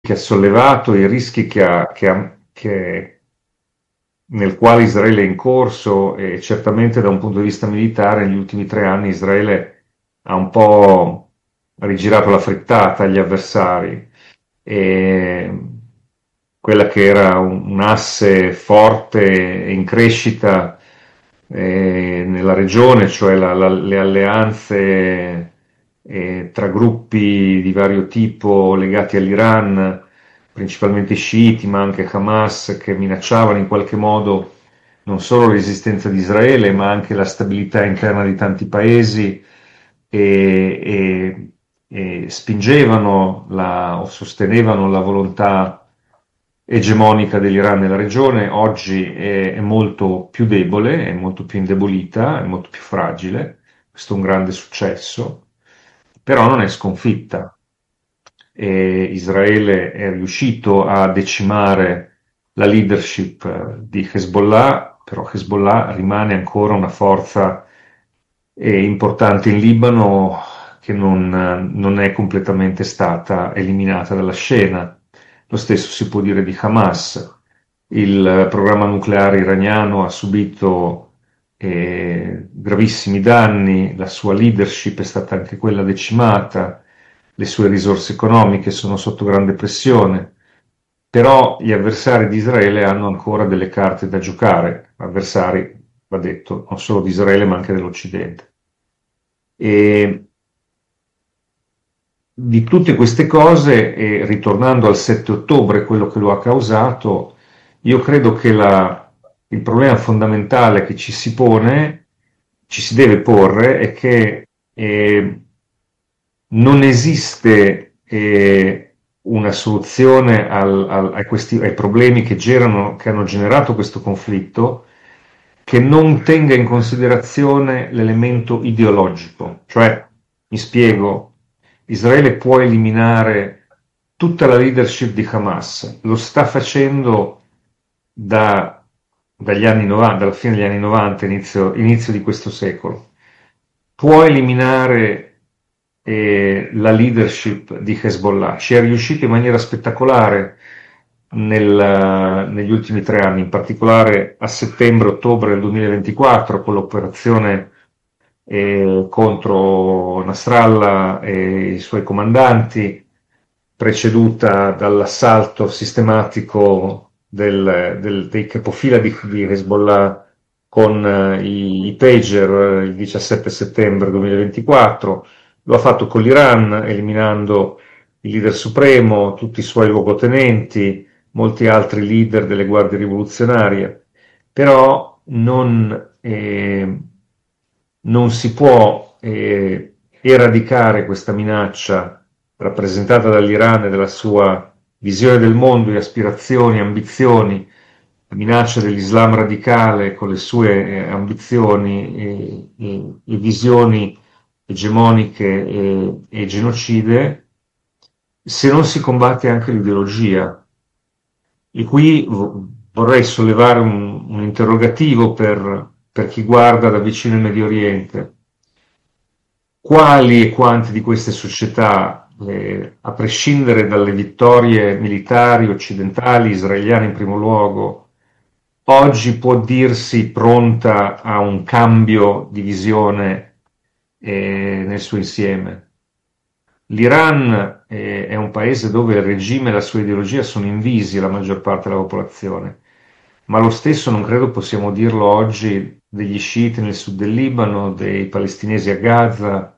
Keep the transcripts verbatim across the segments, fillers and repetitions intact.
che ha sollevato, i rischi che ha, che ha- che- nel quale Israele è in corso, e certamente da un punto di vista militare negli ultimi tre anni Israele ha un po' rigirato la frittata agli avversari, e quella che era un, un asse forte e in crescita eh, nella regione, cioè la- la- le alleanze eh, tra gruppi di vario tipo legati all'Iran, principalmente sciiti, ma anche Hamas, che minacciavano in qualche modo non solo l'esistenza di Israele, ma anche la stabilità interna di tanti paesi, e, e- e spingevano la, o sostenevano la volontà egemonica dell'Iran nella regione. Oggi è, è molto più debole, è molto più indebolita, è molto più fragile. Questo è un grande successo, però non è sconfitta. E Israele è riuscito a decimare la leadership eh, di Hezbollah, però Hezbollah rimane ancora una forza eh, importante in Libano, che non, non è completamente stata eliminata dalla scena. Lo stesso si può dire di Hamas. Il programma nucleare iraniano ha subito eh, gravissimi danni, la sua leadership è stata anche quella decimata, le sue risorse economiche sono sotto grande pressione, però gli avversari di Israele hanno ancora delle carte da giocare, avversari, va detto, non solo di Israele ma anche dell'Occidente. E di tutte queste cose, e ritornando al sette ottobre, quello che lo ha causato, io credo che la- il problema fondamentale che ci si pone, ci si deve porre, è che eh, non esiste eh, una soluzione al- al- ai, questi- ai problemi che, gerano- che hanno generato questo conflitto, che non tenga in considerazione l'elemento ideologico. Cioè, mi spiego, Israele può eliminare tutta la leadership di Hamas, lo sta facendo da- dagli anni novanta, dalla fine degli anni novanta, inizio, inizio di questo secolo. Può eliminare eh, la leadership di Hezbollah, ci è riuscito in maniera spettacolare nel- negli ultimi tre anni, in particolare a settembre-ottobre del duemilaventiquattro, con l'operazione eh, contro Nasrallah e i suoi comandanti, preceduta dall'assalto sistematico del- del- dei capofila di, di Hezbollah con eh, i, i pager eh, il diciassette settembre duemilaventiquattro. Lo ha fatto con l'Iran, eliminando il leader supremo, tutti i suoi luogotenenti, molti altri leader delle guardie rivoluzionarie, però non, eh, non si può eh, eradicare questa minaccia rappresentata dall'Iran e dalla sua visione del mondo, e aspirazioni, ambizioni, la minaccia dell'Islam radicale con le sue eh, ambizioni e, e- e visioni egemoniche e, e genocide, se non si combatte anche l'ideologia. E qui vo- vorrei sollevare un, un interrogativo per, per chi guarda da vicino il Medio Oriente. Quali e quante di queste società, eh, a prescindere dalle vittorie militari occidentali, israeliane in primo luogo, oggi può dirsi pronta a un cambio di visione eh, nel suo insieme? L'Iran eh, è un paese dove il regime e la sua ideologia sono invisi alla maggior parte della popolazione, ma lo stesso non credo possiamo dirlo oggi degli sciiti nel sud del Libano, dei palestinesi a Gaza,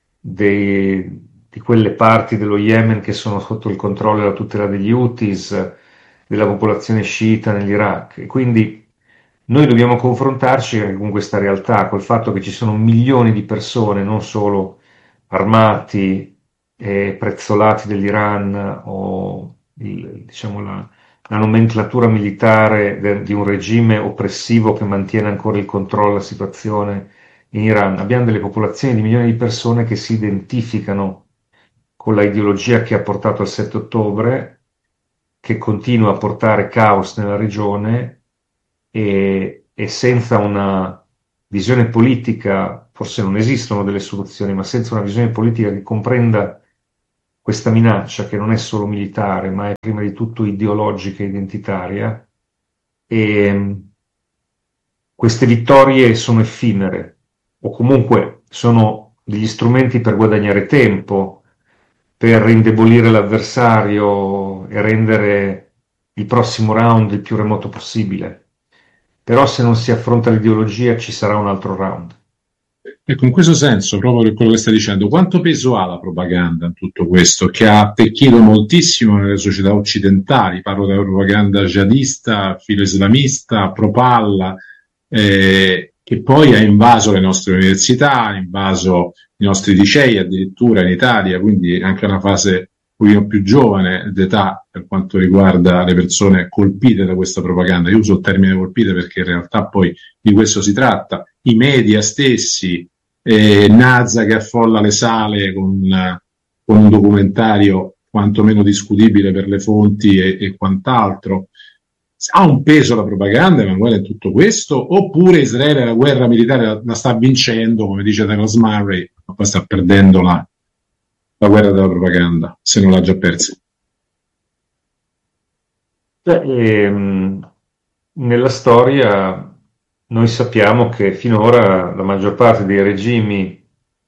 dei- di quelle parti dello Yemen che sono sotto il controllo e la tutela degli Houthis, della popolazione sciita nell'Iraq. E quindi noi dobbiamo confrontarci anche con questa realtà, col fatto che ci sono milioni di persone, non solo armati e prezzolati dell'Iran, o il- diciamo la, la nomenclatura militare de- di un regime oppressivo che mantiene ancora il controllo della situazione in Iran. Abbiamo delle popolazioni di milioni di persone che si identificano con la ideologia che ha portato al sette ottobre, che continua a portare caos nella regione, e, e senza una visione politica, forse non esistono delle soluzioni, ma senza una visione politica che comprenda questa minaccia che non è solo militare, ma è prima di tutto ideologica e identitaria, e queste vittorie sono effimere, o comunque sono degli strumenti per guadagnare tempo, per indebolire l'avversario e rendere il prossimo round il più remoto possibile. Però se non si affronta l'ideologia ci sarà un altro round. Ecco, in questo senso, proprio per quello che stai dicendo, quanto peso ha la propaganda in tutto questo, che ha attecchito moltissimo nelle società occidentali? Parlo della propaganda jihadista, filo-islamista, pro-palla, eh, che poi ha invaso le nostre università, ha invaso i nostri licei addirittura in Italia, quindi anche una fase un pochino più giovane d'età per quanto riguarda le persone colpite da questa propaganda. Io uso il termine colpite perché in realtà poi di questo si tratta. I media stessi, eh, Nazza che affolla le sale con, con un documentario quantomeno discutibile per le fonti e, e quant'altro. Ha un peso la propaganda, Emanuele, in tutto questo? Oppure Israele la guerra militare la, la sta vincendo, come dice Douglas Murray, ma poi sta perdendo la, la guerra della propaganda, se non l'ha già persa? Beh, ehm, nella storia noi sappiamo che finora la maggior parte dei regimi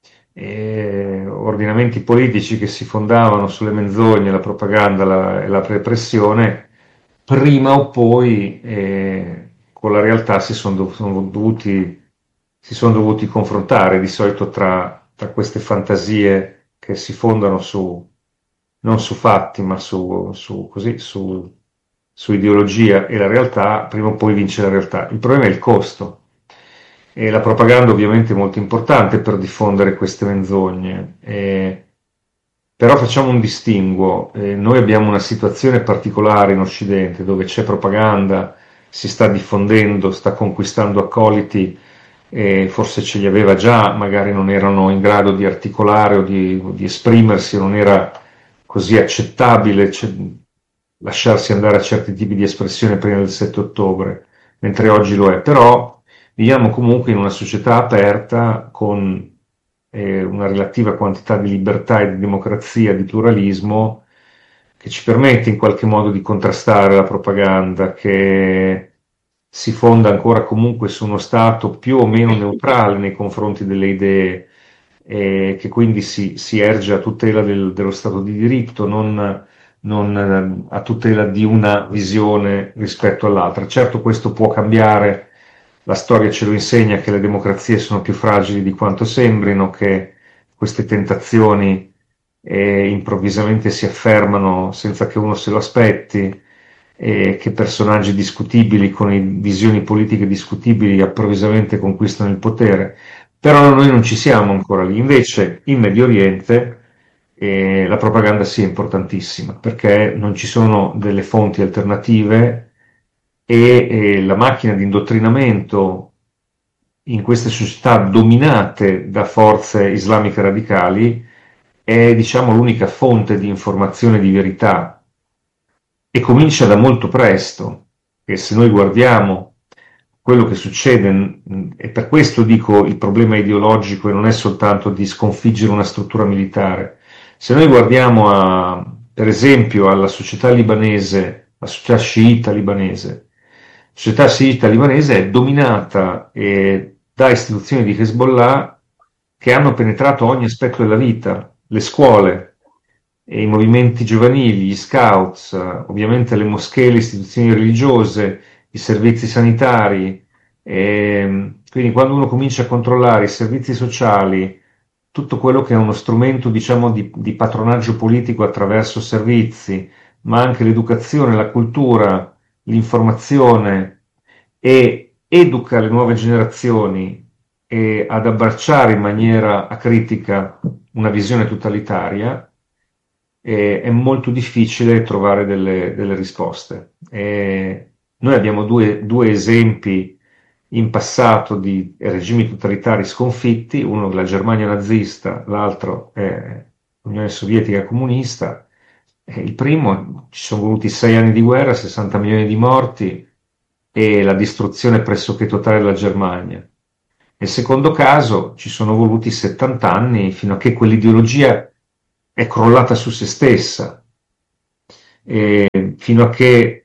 e ordinamenti politici che si fondavano sulle menzogne, la propaganda la- e la repressione, prima o poi eh, con la realtà si sono, dov- sono dovuti, si sono dovuti confrontare, di solito tra, tra queste fantasie che si fondano su, non su fatti, ma su, su, così, su, su ideologia e la realtà, prima o poi vince la realtà. Il problema è il costo. E la propaganda ovviamente è molto importante per diffondere queste menzogne, eh, però facciamo un distinguo. Eh, noi abbiamo una situazione particolare in Occidente dove c'è propaganda, si sta diffondendo, sta conquistando accoliti, eh, forse ce li aveva già, magari non erano in grado di articolare o di, di esprimersi, non era così accettabile c- lasciarsi andare a certi tipi di espressione prima del sette ottobre, mentre oggi lo è. Però viviamo comunque in una società aperta con eh, una relativa quantità di libertà e di democrazia, di pluralismo, che ci permette in qualche modo di contrastare la propaganda che si fonda ancora comunque su uno Stato più o meno neutrale nei confronti delle idee, e che quindi si, si erge a tutela del- dello Stato di diritto, non, non eh, a tutela di una visione rispetto all'altra. Certo, questo può cambiare, la storia ce lo insegna che le democrazie sono più fragili di quanto sembrino, che queste tentazioni eh, improvvisamente si affermano senza che uno se lo aspetti, e che personaggi discutibili con visioni politiche discutibili improvvisamente conquistano il potere. Però noi non ci siamo ancora lì. Invece in Medio Oriente eh, la propaganda sia importantissima perché non ci sono delle fonti alternative, e eh, la macchina di indottrinamento in queste società dominate da forze islamiche radicali è, diciamo, l'unica fonte di informazione di verità, e comincia da molto presto. E se noi guardiamo quello che succede, e per questo dico il problema ideologico e non è soltanto di sconfiggere una struttura militare. Se noi guardiamo a, per esempio alla società libanese, la società sciita libanese, la società sciita libanese è dominata eh, da istituzioni di Hezbollah che hanno penetrato ogni aspetto della vita, le scuole, e i movimenti giovanili, gli scouts, ovviamente le moschee, le istituzioni religiose, i servizi sanitari. E quindi quando uno comincia a controllare i servizi sociali, tutto quello che è uno strumento, diciamo, di, di patronaggio politico attraverso servizi, ma anche l'educazione, la cultura, l'informazione, e educa le nuove generazioni e ad abbracciare in maniera acritica una visione totalitaria, e è molto difficile trovare delle, delle risposte. E noi abbiamo due, due esempi in passato di regimi totalitari sconfitti, uno la Germania nazista, l'altro è l'Unione Sovietica comunista. E il primo, ci sono voluti sei anni di guerra, sessanta milioni di morti e la distruzione pressoché totale della Germania. Nel secondo caso ci sono voluti settanta anni fino a che quell'ideologia è crollata su se stessa, e fino a che,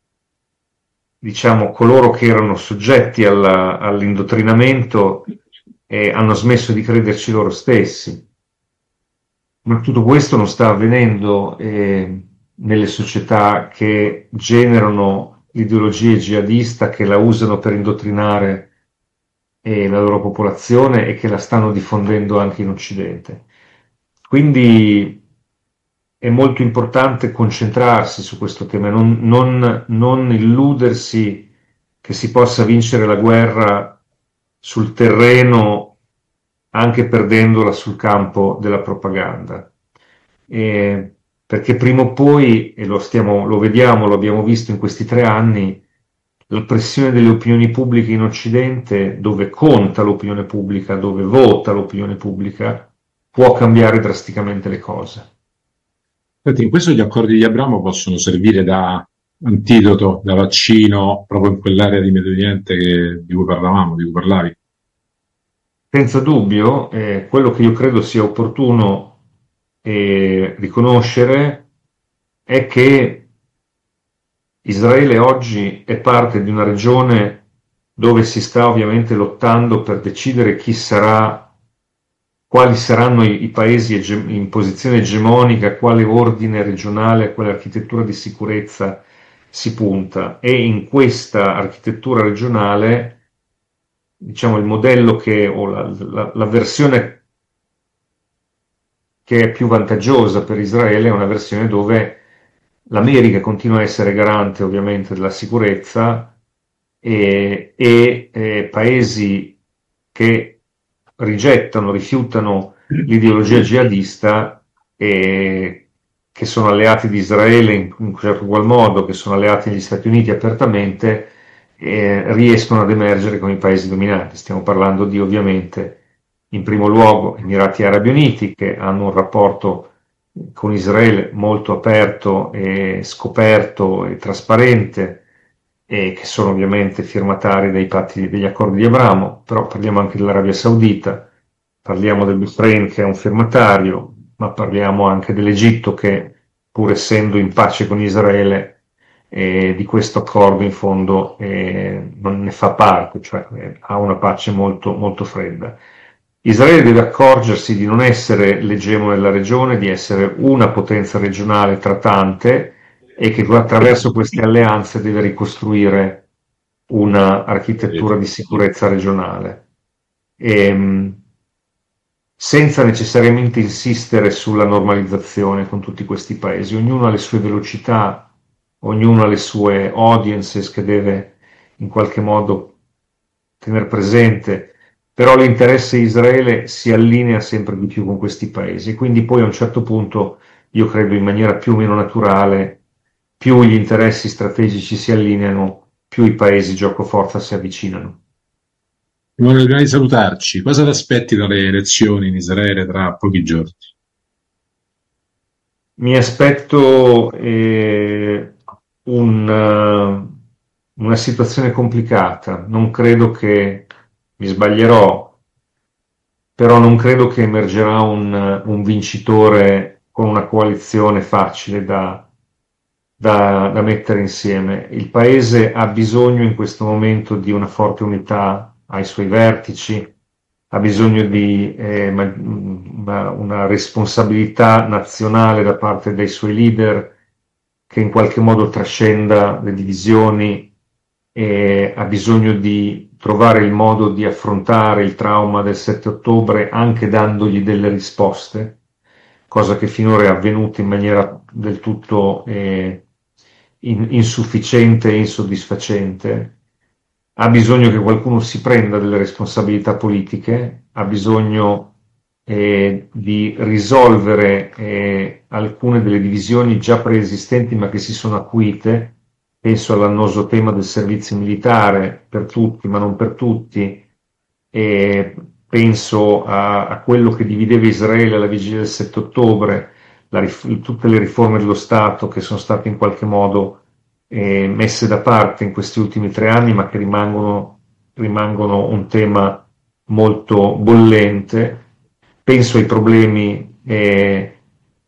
diciamo, coloro che erano soggetti alla, all'indottrinamento eh, hanno smesso di crederci loro stessi. Ma tutto questo non sta avvenendo eh, nelle società che generano l'ideologia jihadista, che la usano per indottrinare eh, la loro popolazione e che la stanno diffondendo anche in Occidente. Quindi è molto importante concentrarsi su questo tema, non, non, non illudersi che si possa vincere la guerra sul terreno anche perdendola sul campo della propaganda. Eh, perché prima o poi, e lo, stiamo, lo vediamo, lo abbiamo visto in questi tre anni, la pressione delle opinioni pubbliche in Occidente, dove conta l'opinione pubblica, dove vota l'opinione pubblica, può cambiare drasticamente le cose. Senti, in questo gli accordi di Abramo possono servire da antidoto, da vaccino, proprio in quell'area di Medio Oriente che, di cui parlavamo, di cui parlavi? Senza dubbio, eh, quello che io credo sia opportuno eh, riconoscere è che Israele oggi è parte di una regione dove si sta ovviamente lottando per decidere chi sarà, quali saranno i, i paesi ege- in posizione egemonica, quale ordine regionale, quale architettura di sicurezza si punta. E in questa architettura regionale, diciamo, il modello che, o la, la, la versione che è più vantaggiosa per Israele è una versione dove l'America continua a essere garante ovviamente della sicurezza e, e eh, paesi che rigettano, rifiutano l'ideologia jihadista e che sono alleati di Israele in un certo qual modo, che sono alleati degli Stati Uniti apertamente, eh, riescono ad emergere come i paesi dominanti. Stiamo parlando di, ovviamente, in primo luogo, Emirati Arabi Uniti, che hanno un rapporto con Israele molto aperto e scoperto e trasparente, e che sono ovviamente firmatari dei patti degli accordi di Abramo, però parliamo anche dell'Arabia Saudita, parliamo del Bahrain che è un firmatario, ma parliamo anche dell'Egitto che, pur essendo in pace con Israele, eh, di questo accordo in fondo eh, non ne fa parte, cioè eh, ha una pace molto, molto fredda. Israele deve accorgersi di non essere l'egemone della regione, di essere una potenza regionale tra tante, e che attraverso queste alleanze deve ricostruire una architettura di sicurezza regionale, e, senza necessariamente insistere sulla normalizzazione con tutti questi paesi. Ognuno ha le sue velocità, ognuno ha le sue audiences che deve in qualche modo tenere presente, però l'interesse di Israele si allinea sempre di più con questi paesi, e quindi poi a un certo punto, io credo in maniera più o meno naturale, più gli interessi strategici si allineano, più i paesi giocoforza si avvicinano. Emanuele, prima di salutarci, cosa ti aspetti dalle elezioni in Israele tra pochi giorni? Mi aspetto eh, un, uh, una situazione complicata, non credo che mi sbaglierò, però non credo che emergerà un, un vincitore con una coalizione facile da, da, da mettere insieme. Il paese ha bisogno in questo momento di una forte unità ai suoi vertici, ha bisogno di eh, una, una responsabilità nazionale da parte dei suoi leader che in qualche modo trascenda le divisioni, e ha bisogno di trovare il modo di affrontare il trauma del sette ottobre anche dandogli delle risposte, cosa che finora è avvenuta in maniera del tutto eh, in, insufficiente e insoddisfacente. Ha bisogno che qualcuno si prenda delle responsabilità politiche, ha bisogno eh, di risolvere eh, alcune delle divisioni già preesistenti ma che si sono acuite. Penso all'annoso tema del servizio militare per tutti ma non per tutti, e penso a, a quello che divideva Israele alla vigilia del sette ottobre, la, tutte le riforme dello Stato che sono state in qualche modo eh, messe da parte in questi ultimi tre anni, ma che rimangono, rimangono un tema molto bollente. Penso ai problemi eh,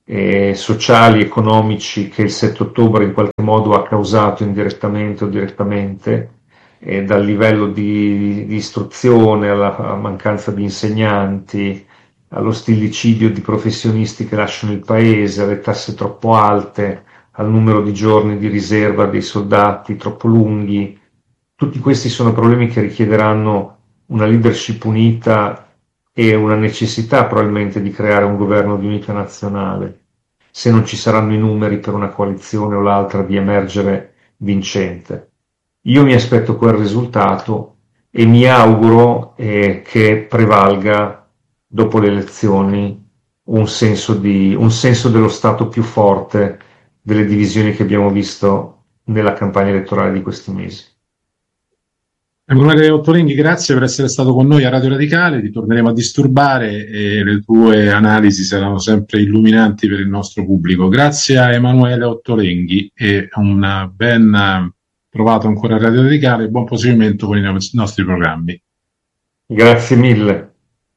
eh, sociali, economici che il sette ottobre in qualche modo ha causato indirettamente o direttamente, eh, dal livello di, di istruzione alla, alla mancanza di insegnanti, allo stillicidio di professionisti che lasciano il paese, alle tasse troppo alte, al numero di giorni di riserva dei soldati troppo lunghi. Tutti questi sono problemi che richiederanno una leadership unita e una necessità probabilmente di creare un governo di unità nazionale, se non ci saranno i numeri per una coalizione o l'altra di emergere vincente. Io mi aspetto quel risultato e mi auguro eh, che prevalga dopo le elezioni un senso, di, un senso dello Stato più forte delle divisioni che abbiamo visto nella campagna elettorale di questi mesi. Emanuele Ottolenghi, grazie per essere stato con noi a Radio Radicale, ti torneremo a disturbare e le tue analisi saranno sempre illuminanti per il nostro pubblico. Grazie a Emanuele Ottolenghi e un ben trovato ancora a Radio Radicale e buon proseguimento con i nostri programmi. Grazie mille.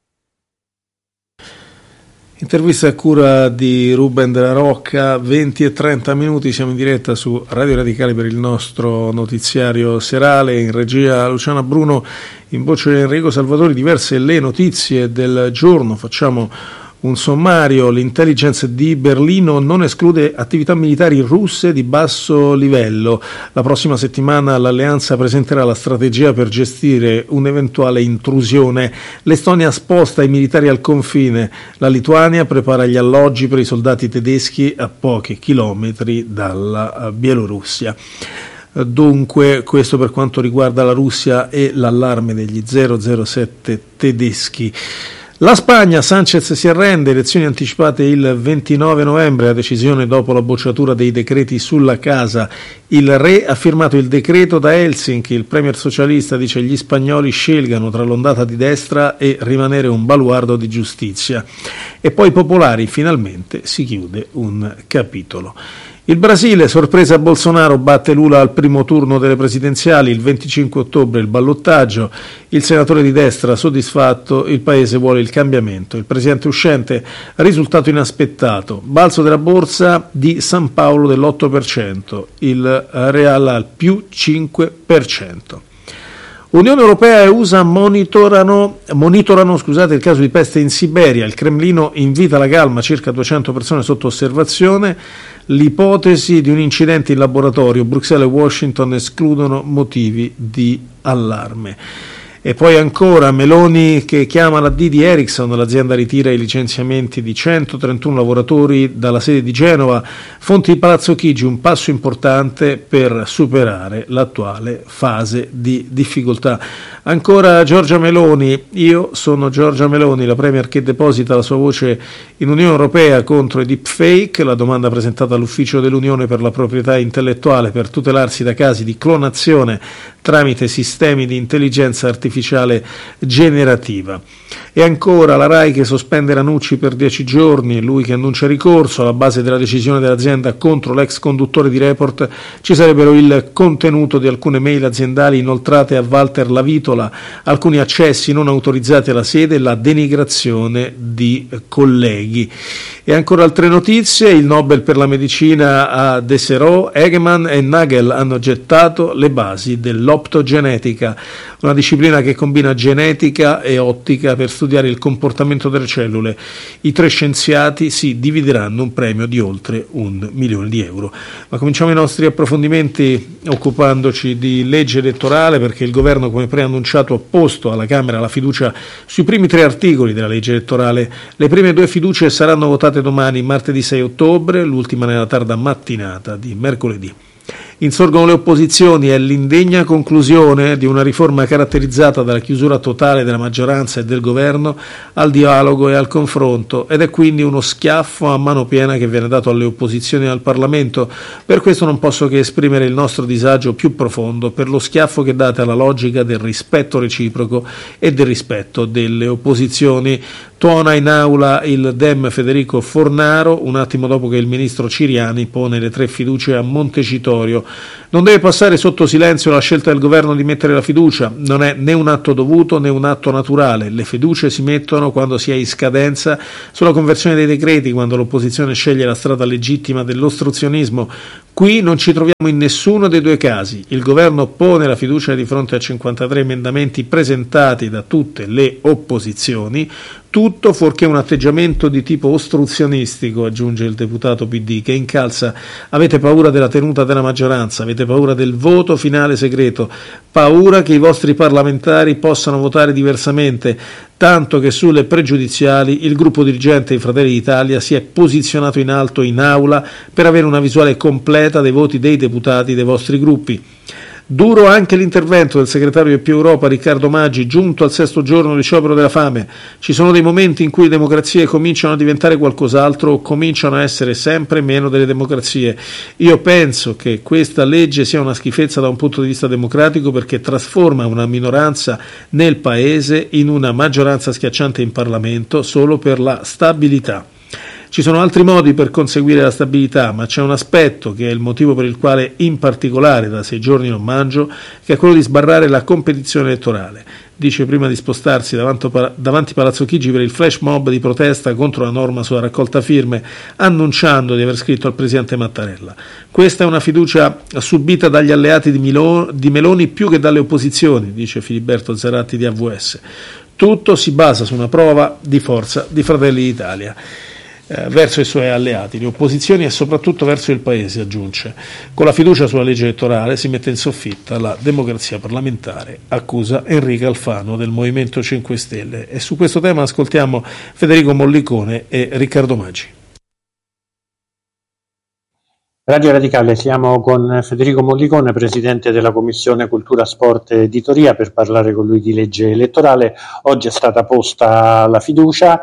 Intervista a cura di Ruben della Rocca, venti e trenta minuti, siamo in diretta su Radio Radicale per il nostro notiziario serale, in regia Luciana Bruno, in voce Enrico Salvatori, diverse le notizie del giorno, facciamo un sommario. L'intelligence di Berlino non esclude attività militari russe di basso livello. La prossima settimana l'alleanza presenterà la strategia per gestire un'eventuale intrusione. L'Estonia sposta i militari al confine. La Lituania prepara gli alloggi per i soldati tedeschi a pochi chilometri dalla Bielorussia. Dunque, questo per quanto riguarda la Russia e l'allarme degli zero zero sette tedeschi. La Spagna, Sánchez si arrende, elezioni anticipate il ventinove novembre, la decisione dopo la bocciatura dei decreti sulla casa. Il re ha firmato il decreto da Helsinki, il premier socialista dice gli spagnoli scelgano tra l'ondata di destra e rimanere un baluardo di giustizia. E poi i popolari, finalmente si chiude un capitolo. Il Brasile, sorpresa Bolsonaro, batte Lula al primo turno delle presidenziali, il venticinque ottobre il ballottaggio, il senatore di destra soddisfatto, il paese vuole il cambiamento, il presidente uscente, risultato inaspettato, balzo della borsa di San Paolo dell'otto per cento, il Real al più cinque per cento. Unione Europea e U S A monitorano, monitorano scusate, il caso di peste in Siberia. Il Cremlino invita la calma, circa duecento persone sotto osservazione. L'ipotesi di un incidente in laboratorio. Bruxelles e Washington escludono motivi di allarme. E poi ancora Meloni che chiama la D di Ericsson, l'azienda ritira i licenziamenti di centotrentuno lavoratori dalla sede di Genova. Fonti di Palazzo Chigi, un passo importante per superare l'attuale fase di difficoltà. Ancora Giorgia Meloni, io sono Giorgia Meloni, la premier che deposita la sua voce in Unione Europea contro i deepfake, la domanda presentata all'ufficio dell'Unione per la proprietà intellettuale per tutelarsi da casi di clonazione tramite sistemi di intelligenza artificiale generativa. E ancora la RAI che sospende Ranucci per dieci giorni, lui che annuncia ricorso. Alla base della decisione dell'azienda contro l'ex conduttore di Report ci sarebbero il contenuto di alcune mail aziendali inoltrate a Walter Lavitola, alcuni accessi non autorizzati alla sede e la denigrazione di colleghi. E ancora altre notizie, il Nobel per la medicina a Deserò, Egeman e Nagel hanno gettato le basi dell'optogenetica, una disciplina che combina genetica e ottica per studiare il comportamento delle cellule. I tre scienziati si divideranno un premio di oltre un milione di euro. Ma cominciamo i nostri approfondimenti occupandoci di legge elettorale, perché il governo, come preannunciato, ha posto alla Camera la fiducia sui primi tre articoli della legge elettorale. Le prime due fiducie saranno votate domani, martedì sei ottobre, l'ultima nella tarda mattinata di mercoledì. Insorgono le opposizioni, è l'indegna conclusione di una riforma caratterizzata dalla chiusura totale della maggioranza e del governo al dialogo e al confronto, ed è quindi uno schiaffo a mano piena che viene dato alle opposizioni e al Parlamento. Per questo non posso che esprimere il nostro disagio più profondo per lo schiaffo che date alla logica del rispetto reciproco e del rispetto delle opposizioni. Tuona in aula il Dem Federico Fornaro, un attimo dopo che il ministro Ciriani pone le tre fiducie a Montecitorio. Non deve passare sotto silenzio la scelta del governo di mettere la fiducia, non è né un atto dovuto né un atto naturale. Le fiducie si mettono quando si è in scadenza sulla conversione dei decreti, quando l'opposizione sceglie la strada legittima dell'ostruzionismo. Qui non ci troviamo in nessuno dei due casi. Il governo pone la fiducia di fronte a cinquantatré emendamenti presentati da tutte le opposizioni, tutto fuorché un atteggiamento di tipo ostruzionistico, aggiunge il deputato P D, che incalza: avete paura della tenuta della maggioranza, avete paura del voto finale segreto, paura che i vostri parlamentari possano votare diversamente, tanto che sulle pregiudiziali il gruppo dirigente di Fratelli d'Italia si è posizionato in alto in aula per avere una visuale completa dei voti dei deputati dei vostri gruppi. Duro anche l'intervento del segretario di Più Europa Riccardo Maggi, giunto al sesto giorno di sciopero della fame. Ci sono dei momenti in cui le democrazie cominciano a diventare qualcos'altro o cominciano a essere sempre meno delle democrazie. Io penso che questa legge sia una schifezza da un punto di vista democratico, perché trasforma una minoranza nel paese in una maggioranza schiacciante in Parlamento solo per la stabilità. Ci sono altri modi per conseguire la stabilità, ma c'è un aspetto che è il motivo per il quale in particolare da sei giorni non mangio, che è quello di sbarrare la competizione elettorale. Dice prima di spostarsi davanti, davanti Palazzo Chigi per il flash mob di protesta contro la norma sulla raccolta firme, annunciando di aver scritto al presidente Mattarella: questa è una fiducia subita dagli alleati di, Milo, di Meloni più che dalle opposizioni, dice Filiberto Zaratti di A V S. Tutto si basa su una prova di forza di Fratelli d'Italia verso i suoi alleati, le opposizioni e soprattutto verso il Paese, aggiunge. Con la fiducia sulla legge elettorale si mette in soffitta la democrazia parlamentare, accusa Enrico Alfano del Movimento cinque Stelle. E su questo tema ascoltiamo Federico Mollicone e Riccardo Maggi. Radio Radicale, siamo con Federico Mollicone, presidente della Commissione Cultura, Sport e Editoria, per parlare con lui di legge elettorale. Oggi è stata posta la fiducia.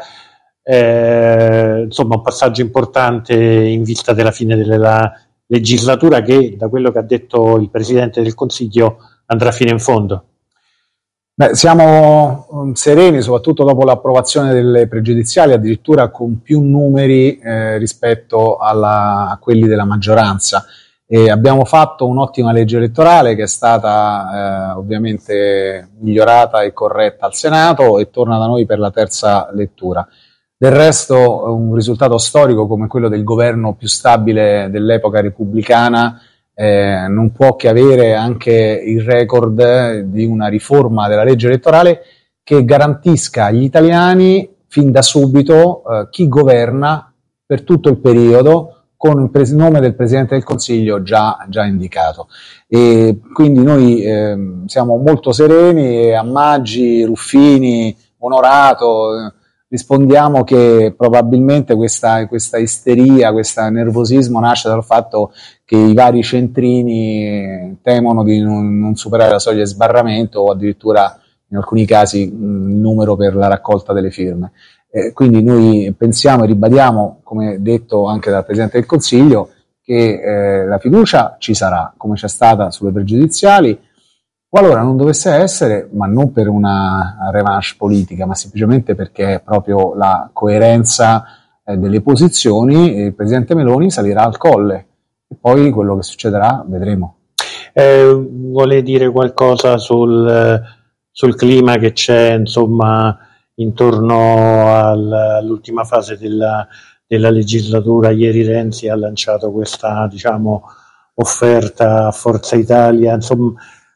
Eh, insomma, un passaggio importante in vista della fine della legislatura, che, da quello che ha detto il Presidente del Consiglio, andrà fino in fondo. Beh, siamo um, sereni, soprattutto dopo l'approvazione delle pregiudiziali, addirittura con più numeri eh, rispetto alla, a quelli della maggioranza. E abbiamo fatto un'ottima legge elettorale che è stata eh, ovviamente migliorata e corretta al Senato e torna da noi per la terza lettura. Del resto, un risultato storico come quello del governo più stabile dell'epoca repubblicana eh, non può che avere anche il record di una riforma della legge elettorale che garantisca agli italiani fin da subito eh, chi governa per tutto il periodo, con il pres- nome del Presidente del Consiglio già, già indicato. E quindi noi eh, siamo molto sereni e a Maggi, Ruffini, Onorato eh, rispondiamo che probabilmente questa, questa isteria, questo nervosismo nasce dal fatto che i vari centrini temono di non, non superare la soglia di sbarramento o addirittura in alcuni casi il numero per la raccolta delle firme. Eh, quindi noi pensiamo e ribadiamo, come detto anche dal Presidente del Consiglio, che eh, la fiducia ci sarà, come c'è stata sulle pregiudiziali. Qualora non dovesse essere, ma non per una revanche politica, ma semplicemente perché è proprio la coerenza eh, delle posizioni, il Presidente Meloni salirà al colle e poi quello che succederà vedremo. Eh, vuole dire qualcosa sul, sul clima che c'è, insomma, intorno al, all'ultima fase della, della legislatura? Ieri Renzi ha lanciato questa, diciamo, offerta a Forza Italia, insomma.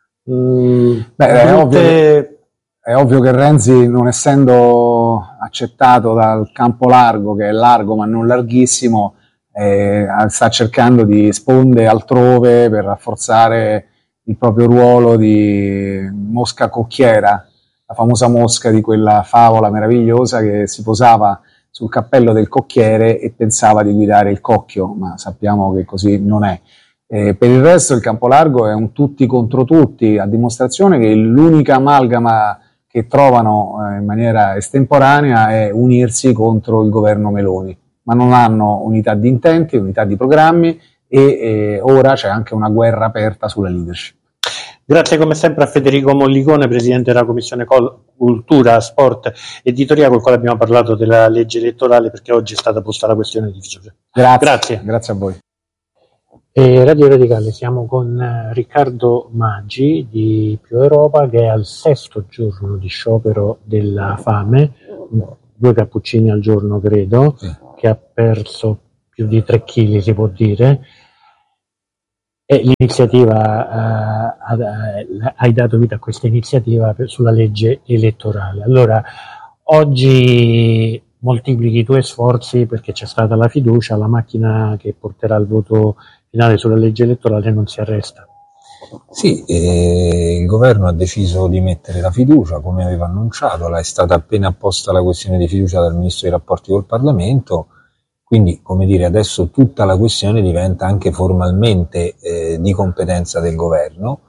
Mm, Beh, è, ovvio che, è ovvio che Renzi, non essendo accettato dal campo largo, che è largo ma non larghissimo, eh, sta cercando di sponde altrove per rafforzare il proprio ruolo di mosca cocchiera, la famosa mosca di quella favola meravigliosa che si posava sul cappello del cocchiere e pensava di guidare il cocchio, ma sappiamo che così non è. Eh, per il resto il campo largo è un tutti contro tutti, a dimostrazione che l'unica amalgama che trovano eh, in maniera estemporanea è unirsi contro il governo Meloni, ma non hanno unità di intenti, unità di programmi e eh, ora c'è anche una guerra aperta sulla leadership. Grazie come sempre a Federico Mollicone, Presidente della Commissione Cultura, Sport, Editoria, con il quale abbiamo parlato della legge elettorale, perché oggi è stata posta la questione di fiducia. Grazie, Grazie. Grazie a voi. E Radio Radicale, siamo con Riccardo Maggi di Più Europa, che è al sesto giorno di sciopero della fame, due cappuccini al giorno credo, sì. Che ha perso più di tre chili si può dire, e l'iniziativa, eh, hai dato vita a questa iniziativa per, sulla legge elettorale. Allora, oggi moltiplichi i tuoi sforzi perché c'è stata la fiducia, la macchina che porterà il voto finale sulla legge elettorale non si arresta. Sì, eh, il governo ha deciso di mettere la fiducia, come aveva annunciato, è stata appena apposta la questione di fiducia dal Ministro dei Rapporti col Parlamento, quindi, come dire, adesso tutta la questione diventa anche formalmente eh, di competenza del governo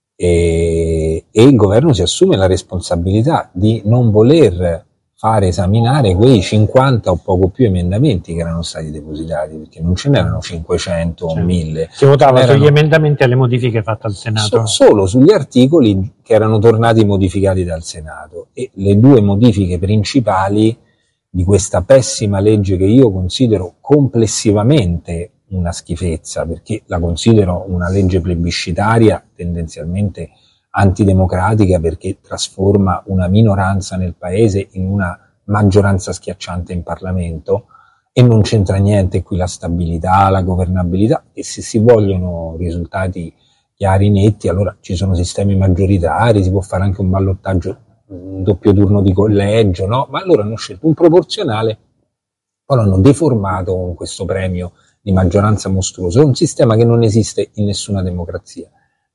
e, e il governo si assume la responsabilità di non voler fare esaminare quei cinquanta o poco più emendamenti che erano stati depositati, perché non ce n'erano cinquecento o mille. Si votava sugli emendamenti alle modifiche fatte al Senato? So, solo sugli articoli che erano tornati modificati dal Senato, e le due modifiche principali di questa pessima legge, che io considero complessivamente una schifezza, perché la considero una legge plebiscitaria, tendenzialmente antidemocratica, perché trasforma una minoranza nel paese in una maggioranza schiacciante in Parlamento, e non c'entra niente qui la stabilità, la governabilità, e se si vogliono risultati chiari, netti, allora ci sono sistemi maggioritari, si può fare anche un ballottaggio, un doppio turno di collegio, no? Ma allora hanno scelto un proporzionale, poi l'hanno deformato con questo premio di maggioranza mostruoso. È un sistema che non esiste in nessuna democrazia.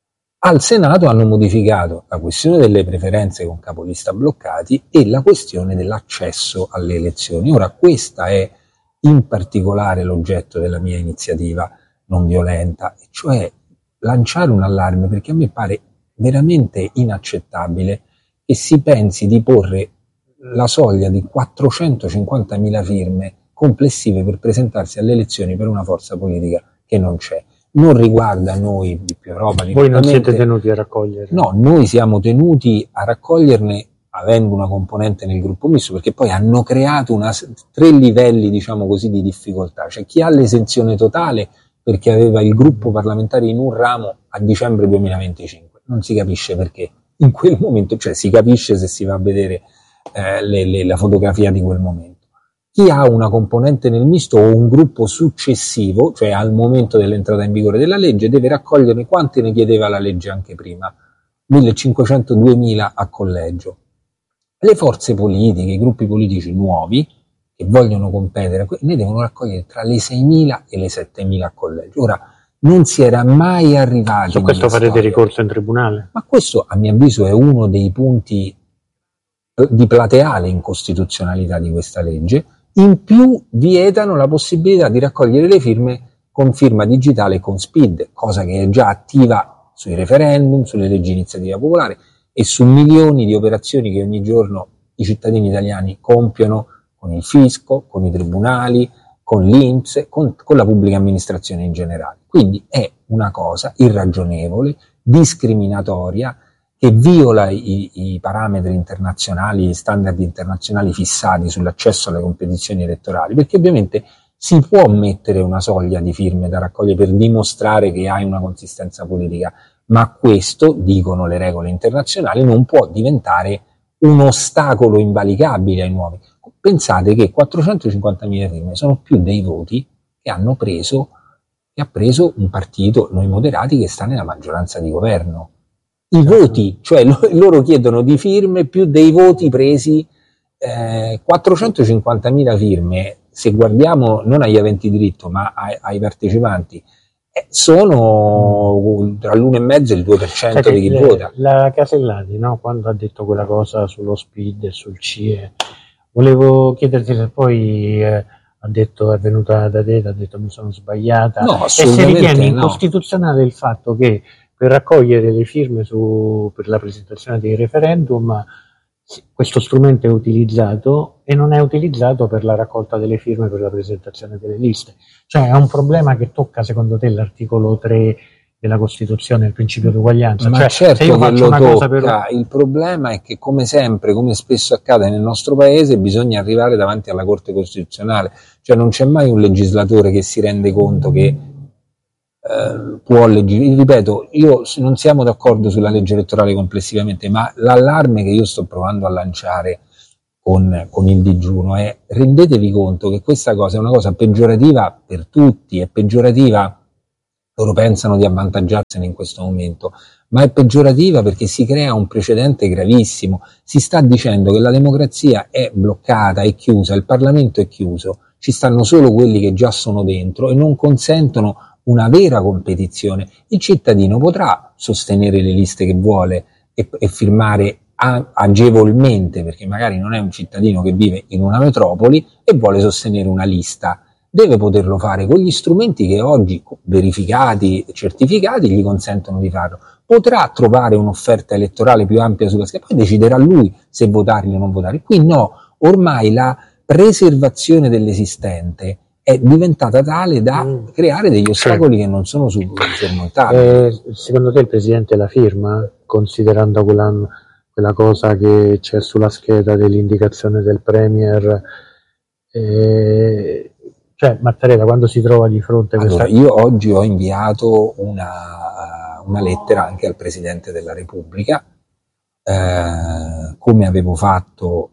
Al Senato hanno modificato la questione delle preferenze con capolista bloccati e la questione dell'accesso alle elezioni. Ora, questa è in particolare l'oggetto della mia iniziativa non violenta, e cioè lanciare un allarme, perché a me pare veramente inaccettabile che si pensi di porre la soglia di quattrocentocinquantamila firme complessive per presentarsi alle elezioni per una forza politica che non c'è. Non riguarda noi di Più Europa. Voi non siete tenuti a raccogliere? No, noi siamo tenuti a raccoglierne avendo una componente nel gruppo misto, perché poi hanno creato una, tre livelli, diciamo così, di difficoltà. C'è chi ha l'esenzione totale perché aveva il gruppo parlamentare in un ramo a dicembre duemilaventicinque. Non si capisce perché. In quel momento, cioè si capisce se si va a vedere eh, le, le, la fotografia di quel momento. Chi ha una componente nel misto o un gruppo successivo, cioè al momento dell'entrata in vigore della legge, deve raccoglierne quante ne chiedeva la legge anche prima, millecinquecento duemila a collegio. Le forze politiche, i gruppi politici nuovi che vogliono competere, ne devono raccogliere tra le seimila e le settemila a collegio. Ora, non si era mai arrivati. Su questo farete ricorso in tribunale? Ma questo, a mio avviso, è uno dei punti di plateale incostituzionalità di questa legge. In più vietano la possibilità di raccogliere le firme con firma digitale con S P I D, cosa che è già attiva sui referendum, sulle leggi di iniziativa popolare e su milioni di operazioni che ogni giorno i cittadini italiani compiono con il fisco, con i tribunali, con l'I N P S, con, con la pubblica amministrazione in generale. Quindi è una cosa irragionevole, discriminatoria, che viola i, i parametri internazionali, gli standard internazionali fissati sull'accesso alle competizioni elettorali, perché ovviamente si può mettere una soglia di firme da raccogliere per dimostrare che hai una consistenza politica, ma questo, dicono le regole internazionali, non può diventare un ostacolo invalicabile ai nuovi. Pensate che quattrocentocinquantamila firme sono più dei voti che hanno preso, che ha preso un partito, Noi Moderati, che sta nella maggioranza di governo. I voti, cioè lo, loro chiedono di firme più dei voti presi, eh, quattrocentocinquantamila firme, se guardiamo non agli aventi diritto ma ai, ai partecipanti, eh, sono tra l'uno e mezzo e il due per cento di chi le, vota. La Casellati, no, quando ha detto quella cosa sullo S P I D e sul C I E, volevo chiederti se poi eh, ha detto, è venuta da te, ha detto mi sono sbagliata, no, e se ritiene no. incostituzionale il fatto che per raccogliere le firme su, per la presentazione dei referendum questo strumento è utilizzato e non è utilizzato per la raccolta delle firme per la presentazione delle liste. Cioè è un problema che tocca secondo te l'articolo tre della Costituzione, il principio di uguaglianza. Ma cioè, certo se io che faccio lo una tocca, cosa per... il problema è che come sempre, come spesso accade nel nostro paese, bisogna arrivare davanti alla Corte Costituzionale, cioè non c'è mai un legislatore che si rende conto che eh, può leggere. Ripeto, io non siamo d'accordo sulla legge elettorale complessivamente, ma l'allarme che io sto provando a lanciare con, con il digiuno è: rendetevi conto che questa cosa è una cosa peggiorativa per tutti, è peggiorativa, loro pensano di avvantaggiarsene in questo momento, ma è peggiorativa perché si crea un precedente gravissimo. Si sta dicendo che la democrazia è bloccata, è chiusa, il Parlamento è chiuso, ci stanno solo quelli che già sono dentro e non consentono una vera competizione. Il cittadino potrà sostenere le liste che vuole e, e firmare a, agevolmente, perché magari non è un cittadino che vive in una metropoli e vuole sostenere una lista. Deve poterlo fare con gli strumenti che oggi, verificati, certificati, gli consentono di farlo. Potrà trovare un'offerta elettorale più ampia sulla scheda, poi deciderà lui se votarli o non votarli. Qui no, ormai la preservazione dell'esistente è diventata tale da mm. creare degli ostacoli che non sono sormontabili. Eh, secondo te il Presidente la firma, considerando quella, quella cosa che c'è sulla scheda dell'indicazione del Premier? Eh, Cioè, Mattarella, quando si trova di fronte a questa... Allora, io oggi ho inviato una, una lettera anche al Presidente della Repubblica, eh, come avevo fatto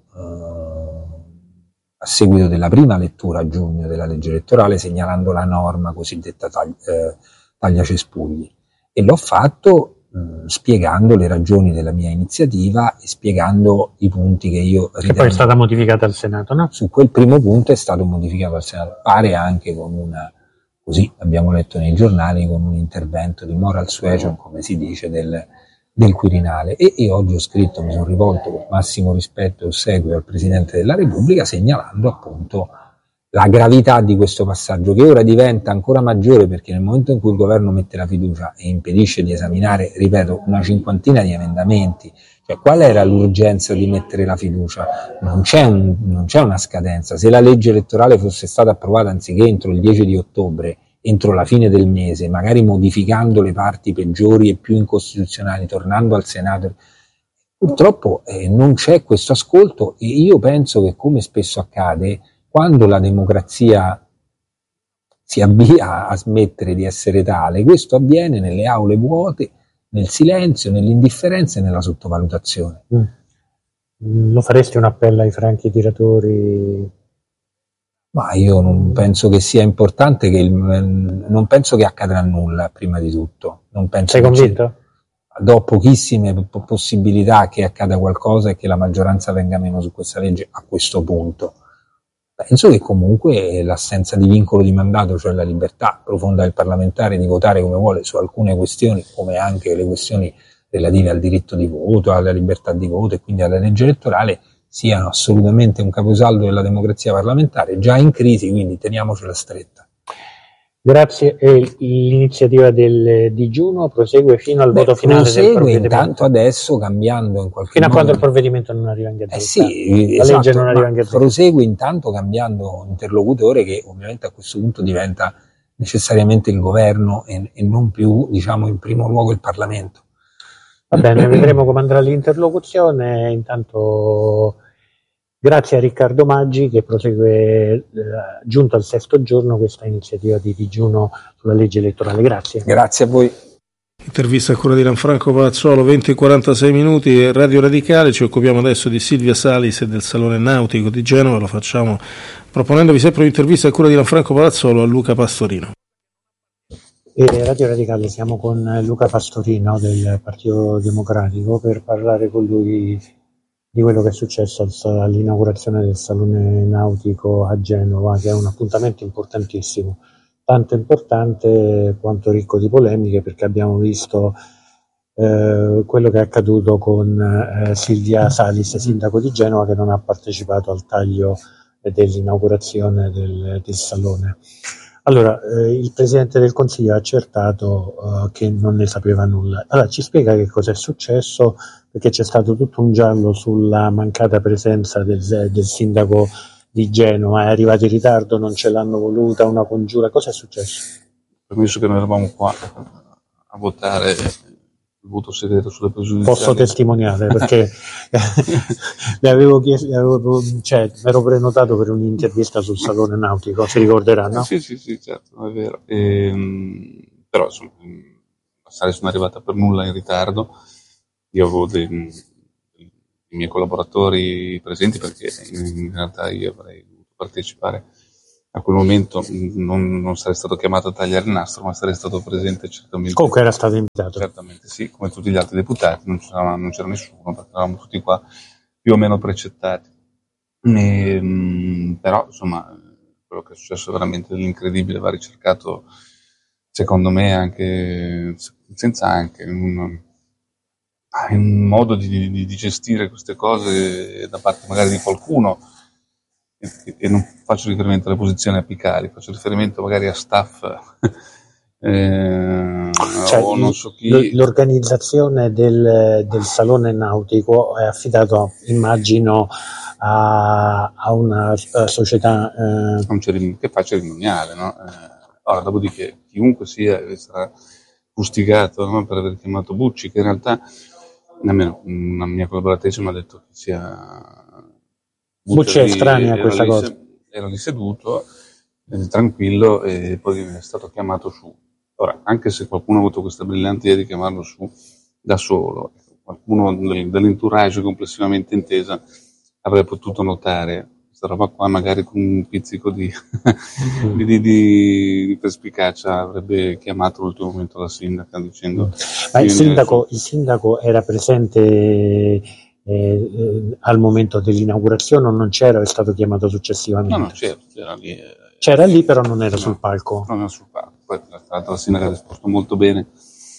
eh, a seguito della prima lettura a giugno della legge elettorale, segnalando la norma cosiddetta taglia, eh, taglia cespugli. E l'ho fatto mh, spiegando le ragioni della mia iniziativa e spiegando i punti che io ritengo... Che poi è stata modificata al Senato, no? Su quel primo punto è stato modificato al Senato, pare anche con una, così abbiamo letto nei giornali, con un intervento di moral suasion, come si dice, del, del Quirinale. E io oggi ho scritto, mi sono rivolto con massimo rispetto e ossequio al Presidente della Repubblica, segnalando appunto la gravità di questo passaggio, che ora diventa ancora maggiore perché nel momento in cui il governo mette la fiducia e impedisce di esaminare, ripeto, una cinquantina di emendamenti, cioè qual era l'urgenza di mettere la fiducia? Non c'è, un, non c'è una scadenza. Se la legge elettorale fosse stata approvata anziché entro il dieci di ottobre, entro la fine del mese, magari modificando le parti peggiori e più incostituzionali, tornando al Senato, purtroppo eh, non c'è questo ascolto. E io penso che, come spesso accade, quando la democrazia si avvia a smettere di essere tale, questo avviene nelle aule vuote, nel silenzio, nell'indifferenza e nella sottovalutazione. Mm. Lo faresti un appello ai franchi tiratori? Ma io non penso che sia importante, che il, non penso che accadrà nulla, prima di tutto. Non penso. Sei convinto? Ci, do pochissime possibilità che accada qualcosa e che la maggioranza venga meno su questa legge a questo punto. Penso che comunque l'assenza di vincolo di mandato, cioè la libertà profonda del parlamentare di votare come vuole su alcune questioni, come anche le questioni relative al diritto di voto, alla libertà di voto e quindi alla legge elettorale, siano assolutamente un caposaldo della democrazia parlamentare, già in crisi, quindi teniamocela stretta. Grazie. E l'iniziativa del digiuno prosegue fino al Beh, voto finale del provvedimento? Intanto adesso, cambiando in qualche fino modo... Fino a quando il provvedimento non arriva in gazzetta? Eh sì, la esatto, legge non arriva in gazzetta. Prosegue intanto cambiando interlocutore, che ovviamente a questo punto diventa necessariamente il governo e, e non più, diciamo, in primo luogo il Parlamento. Va bene, vedremo come andrà l'interlocuzione. Intanto grazie a Riccardo Maggi, che prosegue eh, giunto al sesto giorno questa iniziativa di digiuno sulla legge elettorale. Grazie. Grazie a voi. Intervista a cura di Gianfranco Palazzolo, venti e quarantasei minuti, Radio Radicale. Ci occupiamo adesso di Silvia Salis e del Salone Nautico di Genova. Lo facciamo proponendovi sempre un'intervista a cura di Gianfranco Palazzolo a Luca Pastorino. E Radio Radicale, siamo con Luca Pastorino del Partito Democratico per parlare con lui di quello che è successo all'inaugurazione del Salone Nautico a Genova, che è un appuntamento importantissimo, tanto importante quanto ricco di polemiche, perché abbiamo visto eh, quello che è accaduto con eh, Silvia Salis, sindaco di Genova, che non ha partecipato al taglio dell'inaugurazione del, del Salone. Allora, eh, il Presidente del Consiglio ha accertato uh, che non ne sapeva nulla. Allora, ci spiega che cosa è successo, perché c'è stato tutto un giallo sulla mancata presenza del, del sindaco di Genova, è arrivato in ritardo, non ce l'hanno voluta, una congiura. Cosa è successo? Permesso che noi eravamo qua a votare il voto segreto sulle pregiudiziali. Posso testimoniare, perché le avevo chiesto, le avevo, cioè, mi ero prenotato per un'intervista sul Salone Nautico, si ricorderanno? Sì, sì, sì, certo, è vero. E, però insomma, la sala sono arrivata per nulla in ritardo. Io avevo dei, dei miei collaboratori presenti perché in, in realtà io avrei dovuto partecipare a quel momento, non, non sarei stato chiamato a tagliare il nastro, ma sarei stato presente certamente. Comunque era stato invitato. Certamente sì, come tutti gli altri deputati, non c'era, non c'era nessuno, perché eravamo tutti qua più o meno precettati. E, mh, però insomma, quello che è successo veramente dell'incredibile va ricercato, secondo me, anche senza anche un, un modo di, di, di gestire queste cose da parte magari di qualcuno. E, e non faccio riferimento alle posizioni apicali, faccio riferimento magari a staff eh, cioè, o non so chi. L'organizzazione del, del salone nautico è affidato, immagino, a, a una a società eh... un cerim- che fa cerimoniale, no? Eh, ora, dopodiché chiunque sia sarà fustigato, no? Per aver chiamato Bucci, che in realtà nemmeno una mia collaboratrice mi ha detto che sia Bucci è estranea a questa lì, cosa. Era lì seduto, eh, tranquillo, e poi è stato chiamato su. Ora, anche se qualcuno ha avuto questa brillante idea di chiamarlo su da solo, qualcuno dell'entourage complessivamente intesa avrebbe potuto notare questa roba qua, magari con un pizzico di, di, di, di, di perspicacia avrebbe chiamato all'ultimo momento la sindaca dicendo... Ma il sindaco, il sindaco era presente... Eh, eh, al momento dell'inaugurazione o non c'era, è stato chiamato successivamente? No, no, c'era, c'era lì. Eh, c'era lì, però non era no, sul palco. Non era sul palco. Poi tra l'altro la sindaca ha risposto molto bene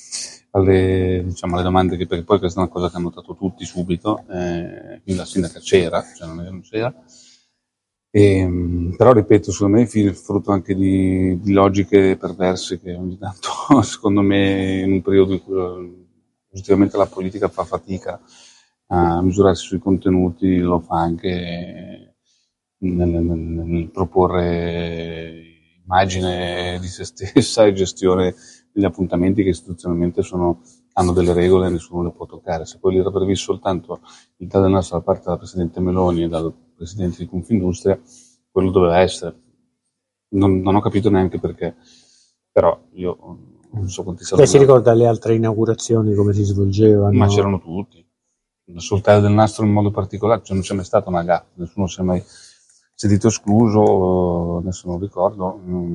alle, diciamo, alle domande, che perché poi questa è una cosa che hanno notato tutti subito, eh, quindi la sindaca c'era, cioè non è che non c'era. E, però ripeto, secondo me è frutto anche di, di logiche perverse che ogni tanto, secondo me, in un periodo in cui oggettivamente la politica fa fatica a misurarsi sui contenuti, lo fa anche nel, nel, nel proporre immagine di se stessa e gestione degli appuntamenti che istituzionalmente sono, hanno delle regole e nessuno le può toccare. Se poi lì era previsto soltanto il taglio del nastro da parte della Presidente Meloni e dal Presidente di Confindustria, quello doveva essere. Non, non ho capito neanche perché, però io non so quanti saranno. Lei si ricorda le altre inaugurazioni come si svolgevano? Ma c'erano tutti. Sul taglio del nastro in modo particolare, cioè non c'è mai stata una gaffa, nessuno si è mai sentito escluso, adesso non ricordo,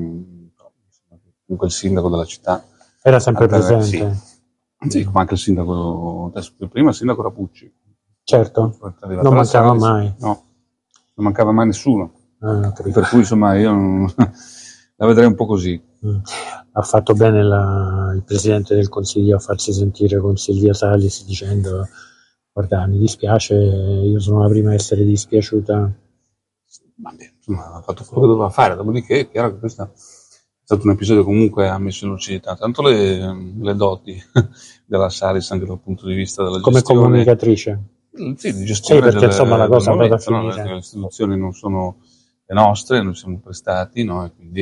comunque il sindaco della città era sempre presente. Sì, sì, ma anche il sindaco, adesso, prima il sindaco era Pucci. Certo, non mancava mai. No, non mancava mai nessuno. Ah, per cui insomma io non, la vedrei un po' così. Mm. Ha fatto bene la, il Presidente del Consiglio a farsi sentire con Silvia Salis dicendo: guarda, mi dispiace, io sono la prima a essere dispiaciuta. Vabbè, insomma, ha fatto quello che doveva fare, dopodiché è chiaro che questo è stato un episodio comunque ha messo in lucidità tanto le, le doti della Salis anche dal punto di vista della come gestione, comunicatrice. Sì, di gestione, sì, perché delle, insomma la cosa momento, va a finire. No? Le istituzioni non sono le nostre, noi siamo prestati, no? E quindi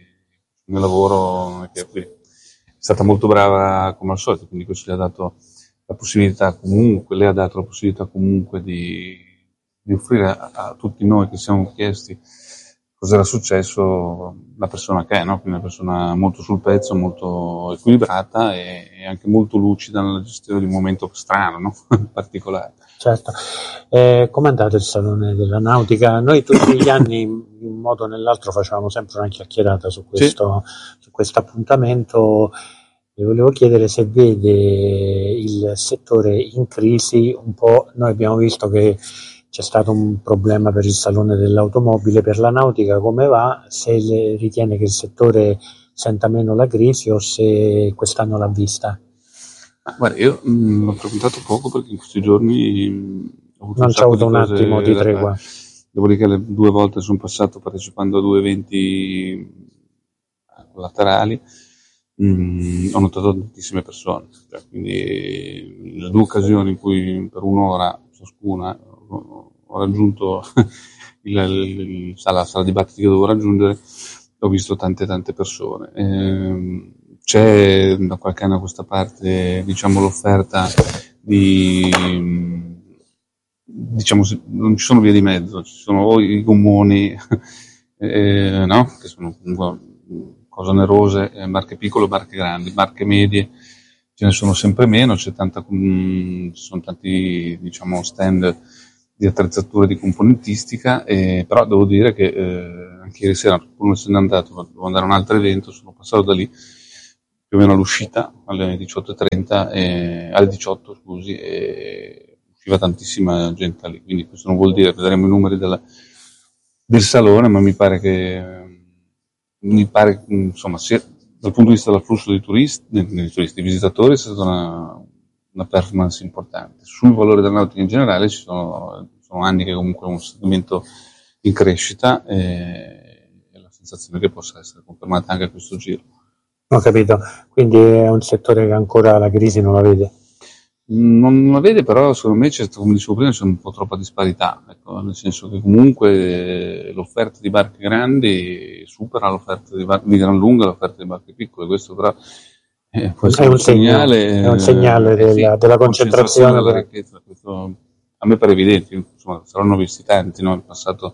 il mio lavoro è, che qui è stata molto brava come al solito, quindi questo gli ha dato la possibilità comunque, lei ha dato la possibilità comunque di, di offrire a, a tutti noi che siamo chiesti cosa era successo la persona che è, no? Quindi una persona molto sul pezzo, molto equilibrata e, e anche molto lucida nella gestione di un momento strano, no? particolare. Certo. Eh, come è andato il Salone della Nautica? Noi tutti gli anni in un modo o nell'altro facevamo sempre una chiacchierata su questo, sì. su questo appuntamento. Le volevo chiedere se vede il settore in crisi un po'. Noi abbiamo visto che c'è stato un problema per il Salone dell'automobile, per la nautica come va, se le ritiene che il settore senta meno la crisi o se quest'anno l'ha vista. Ah, guarda, io mh, l'ho frequentato poco perché in questi giorni mh, ho avuto non un c'è avuto un cose, attimo di tregua. Dopodiché le due volte sono passato partecipando a due eventi collaterali, mh, ho notato tantissime persone, cioè, quindi le due occasioni in cui per un'ora ciascuna ho raggiunto il, il, il, la sala dibattiti che dovevo raggiungere, ho visto tante tante persone. Eh, c'è da qualche anno a questa parte, diciamo, l'offerta di, diciamo, non ci sono vie di mezzo, ci sono o i gommoni, eh, no? Che sono cosa onerose, eh, barche piccole o barche grandi, barche medie ce ne sono sempre meno, c'è tanta, mh, ci sono tanti, diciamo, stand di attrezzature di componentistica, eh, però devo dire che eh, anche ieri sera, pur non essendo andato, devo andare a un altro evento, sono passato da lì più o meno all'uscita alle diciotto e trenta, eh, alle diciotto scusi, e usciva tantissima gente lì, quindi questo non vuol dire, vedremo i numeri della, del salone, ma mi pare che mi pare insomma sia, dal punto di vista dell'afflusso di turisti, dei turisti, visitatori, è stata una, una performance importante. Sul valore della nautica in generale ci sono, sono anni che comunque è un segmento in crescita e, e la sensazione che possa essere confermata anche a questo giro. Ho capito, quindi è un settore che ancora la crisi non la vede? Non la vede, però secondo me c'è, come dicevo prima, c'è un po' troppa disparità, ecco, nel senso che comunque l'offerta di barche grandi supera l'offerta di, bar- di gran lunga l'offerta di barche piccole, questo però eh, può essere è un, un segnale, segnale, è un segnale eh, della, sì, della concentrazione della ricchezza. Questo, a me pare evidente, insomma, saranno visti tanti, no? In passato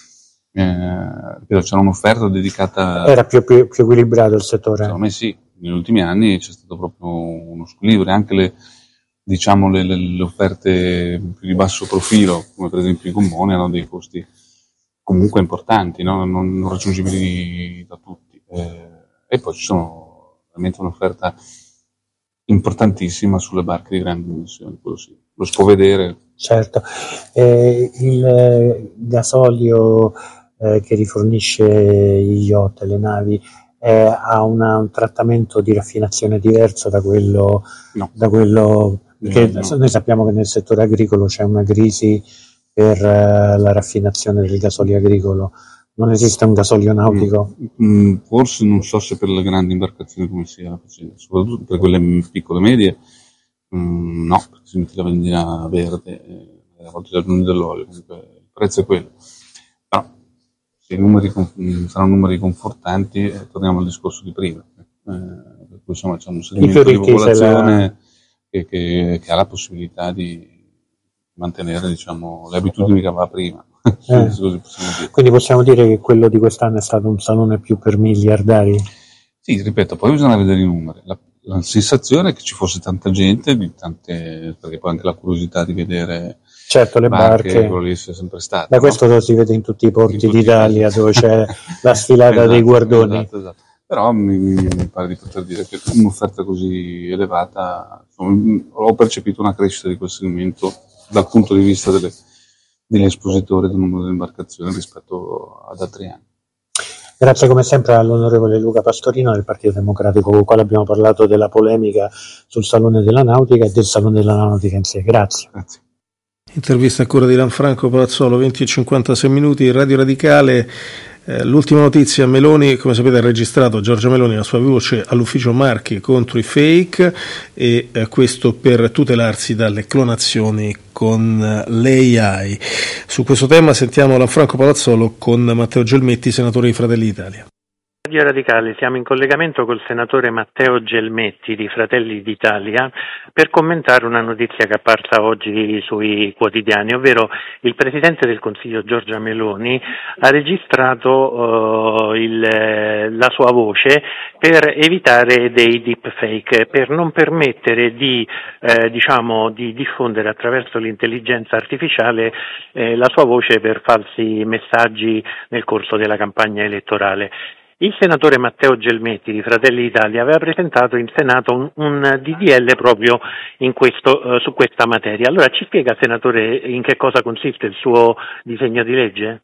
eh, c'era un'offerta dedicata, era più, più, più equilibrato il settore. Secondo me sì, negli ultimi anni c'è stato proprio uno squilibrio, anche le diciamo le, le, le offerte più di basso profilo, come per esempio i gommoni, hanno dei costi comunque importanti, no? non, non raggiungibili da tutti. Eh, e poi ci sono veramente un'offerta importantissima sulle barche di grandi dimensioni, quello sì, lo si può vedere. Certo, eh, il eh, gasolio eh, che rifornisce gli yacht, le navi, eh, ha una, un trattamento di raffinazione diverso da quello, no. da quello che no. noi sappiamo che nel settore agricolo c'è una crisi per uh, la raffinazione del gasolio agricolo. Non esiste un gasolio nautico? Mm, forse non so se per le grandi imbarcazioni come sia la faccenda, soprattutto per quelle piccole e medie, mm, no, perché si mette la benzina verde, eh, a volte si aggiunge dell'olio, comunque il prezzo è quello. Però se i numeri con, saranno numeri confortanti, eh, torniamo al discorso di prima. Eh, per cui insomma c'è un segmento di popolazione la... che, che, che ha la possibilità di mantenere, diciamo, le abitudini che aveva prima. Eh. Così possiamo dire. Quindi possiamo dire che quello di quest'anno è stato un salone più per miliardari? Sì, ripeto, poi bisogna vedere i numeri. La, la sensazione è che ci fosse tanta gente, di tante, perché poi anche la curiosità di vedere, certo, le barche, barche. Quello lì è sempre stato. Da no? Questo lo si vede in tutti i porti tutti d'Italia, dove c'è la sfilata esatto, dei guardoni. Esatto, esatto. Però mi, mi pare di poter dire che un'offerta così elevata, insomma, ho percepito una crescita di quel segmento dal punto di vista delle, degli espositori del numero di imbarcazioni rispetto ad altri anni. Grazie come sempre all'onorevole Luca Pastorino del Partito Democratico, con il quale abbiamo parlato della polemica sul Salone della Nautica e del Salone della Nautica in sé. Grazie. Grazie. Intervista a cura di Lanfranco Palazzolo, venti e cinquantasei minuti, Radio Radicale. Eh, l'ultima notizia, Meloni, come sapete, ha registrato Giorgia Meloni la sua voce all'ufficio marchi contro i fake e eh, questo per tutelarsi dalle clonazioni con l'A I. Su questo tema sentiamo Lanfranco Palazzolo con Matteo Gelmetti, senatore di Fratelli d'Italia. Radio Radicale, siamo in collegamento col senatore Matteo Gelmetti di Fratelli d'Italia per commentare una notizia che è apparsa oggi sui quotidiani, ovvero il Presidente del Consiglio Giorgia Meloni ha registrato uh, il, la sua voce per evitare dei deepfake, per non permettere di, eh, diciamo, di diffondere attraverso l'intelligenza artificiale eh, la sua voce per falsi messaggi nel corso della campagna elettorale. Il senatore Matteo Gelmetti di Fratelli d'Italia aveva presentato in Senato un, un D D L proprio in questo, uh, su questa materia. Allora ci spiega, senatore, in che cosa consiste il suo disegno di legge?